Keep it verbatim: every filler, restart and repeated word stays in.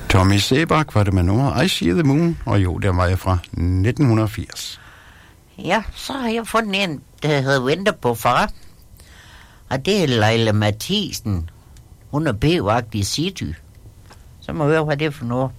Tommy Sebak var det med nummer I See the Moon, og jo, der var jeg fra nitten firs. Ja, så har jeg fundet en, der hedder Venter på far. Og det er Leila Mathisen. Hun er b-vagt i City. Så må vi høre, hvad det er for noget.